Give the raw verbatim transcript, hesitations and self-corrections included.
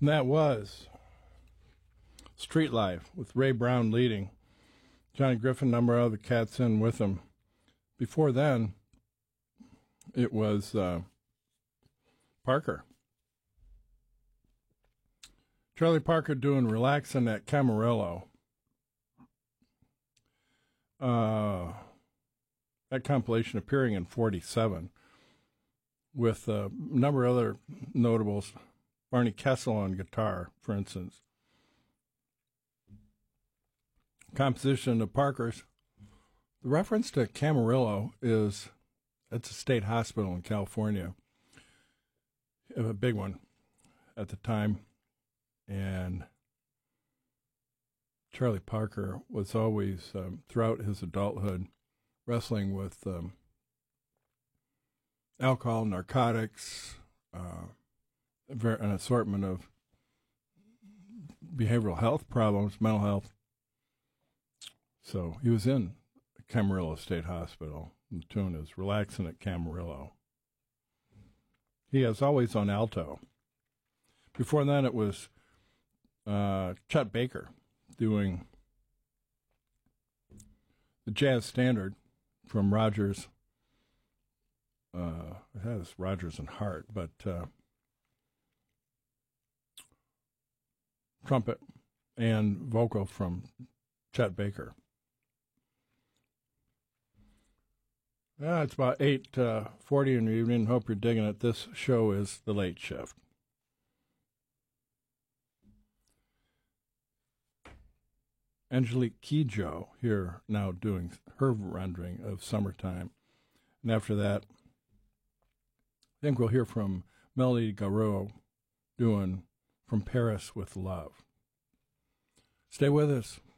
And that was Street Life with Ray Brown leading. Johnny Griffin, number of the Cats in with him. Before then, it was uh, Parker. Charlie Parker doing Relaxin' at Camarillo. Uh, that compilation appearing in forty-seven with a number of other notables. Barney Kessel on guitar, for instance. Composition of Parker's. The reference to Camarillo is, it's a state hospital in California. A big one at the time. And Charlie Parker was always, um, throughout his adulthood, wrestling with um, alcohol, narcotics, uh, an assortment of behavioral health problems, mental health. So he was in Camarillo State Hospital. The tune is Relaxin' at Camarillo. He is always on alto. Before that, it was uh, Chet Baker doing the jazz standard from Rogers. Uh, it has Rogers and Hart, but uh, trumpet and vocal from Chet Baker. Uh, it's about eight forty in the evening. Hope you're digging it. This show is The Late Shift. Angelique Kidjo here now doing her rendering of Summertime. And after that, I think we'll hear from Melody Garreau doing From Paris with Love. Stay with us.